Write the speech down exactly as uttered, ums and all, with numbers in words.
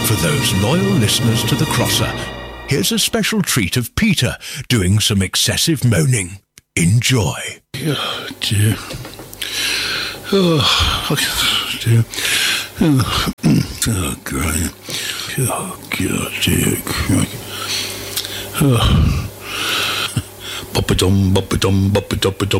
For those loyal listeners to The Crosser, here's a special treat of Peter doing some excessive moaning. Enjoy. Oh, dear. Oh, dear. Oh, oh God. Oh, God, dear. Oh. Bop-a-dum, bop-a-dum, bop-a-dum,